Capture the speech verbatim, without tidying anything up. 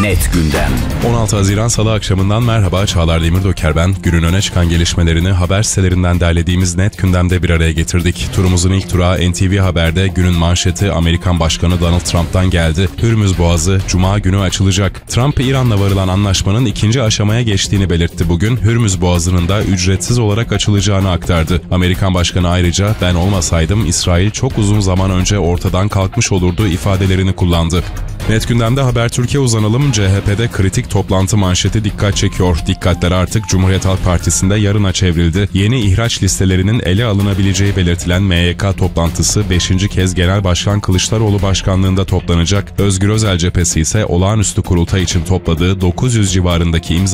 Net Gündem. on altı Haziran Salı akşamından merhaba, Çağlar Demirdöker ben. Günün öne çıkan gelişmelerini haber sitelerinden derlediğimiz Net Gündem'de bir araya getirdik. Turumuzun ilk durağı N T V Haber'de günün manşeti Amerikan Başkanı Donald Trump'tan geldi. Hürmüz Boğazı Cuma günü açılacak. Trump, İran'la varılan anlaşmanın ikinci aşamaya geçtiğini belirtti bugün. Hürmüz Boğazı'nın da ücretsiz olarak açılacağını aktardı. Amerikan Başkanı ayrıca ben olmasaydım İsrail çok uzun zaman önce ortadan kalkmış olurdu ifadelerini kullandı. Net Gündem'de Haber Türkiye uzanalım. C H P'de kritik toplantı manşeti dikkat çekiyor. Dikkatler artık Cumhuriyet Halk Partisi'nde yarına çevrildi. Yeni ihraç listelerinin ele alınabileceği belirtilen M Y K toplantısı beşinci kez Genel Başkan Kılıçdaroğlu başkanlığında toplanacak. Özgür Özel cephesi ise olağanüstü kurultay için topladığı dokuz yüz civarındaki imza